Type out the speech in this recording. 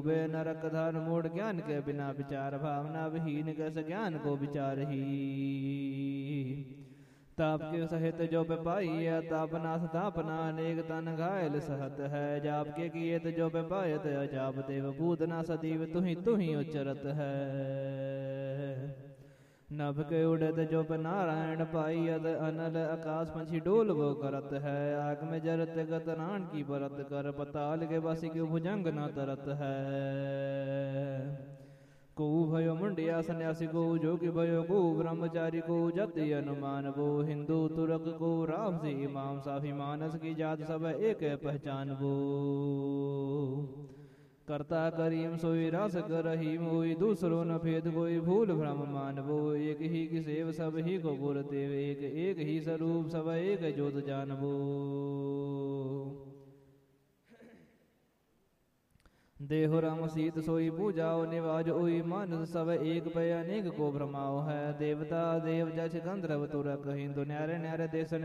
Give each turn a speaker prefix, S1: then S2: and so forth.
S1: वे नरक धर मूढ़ ज्ञान के बिना विचार भावना विहीन कस ज्ञान को विचार ही ताप के सहित जो पाइय तापनाथ तापना अनेक तन घायल सहत है जाप के किए जो पायत अजाप देव पूतना सदीव तुही उच्चरत है नभ के उड़त जो नारायण पाइयत अनल आकाश पंछी डोल वो करत है आग में जरत गत रान की परत कर पताल के वासी की भुजंग न तरत है को भयो मुंडिया सन्यासी को जोगी भयो को ब्रह्मचारी को जति अनुमान वो हिंदू तुरक को राम से इमाम साफी मानस की जात सब एक पहचान वो करता करीम सोई रस रहीम होई दूसरो न भेद कोई भूल भ्रम मान वो एक ही की सेव सब ही को गुरते एक ही स्वरूप सब एक जोत जानबो देहो राम सीत सोई पूजाओ निवाज ओई मानस सब एक पे अनेक को भ्रमाओ है देवता देव जछ गंधर्व तुरक हिंदु न्यारे न्यारे देश